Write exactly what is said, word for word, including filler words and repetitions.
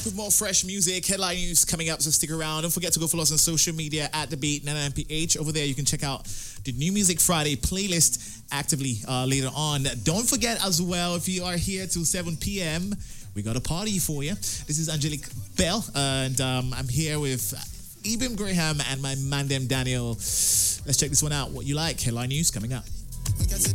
With more fresh music, headline news coming up, so stick around. Don't forget to go follow us on social media at The Beat nine nine P H. Over there, you can check out the New Music Friday playlist actively uh, later on. Don't forget as well, if you are here till seven p.m., we got a party for you. This is Angelique Bell, and um, I'm here with Ibim Graham and my man, Daniel. Let's check this one out. What you like? Headline news coming up.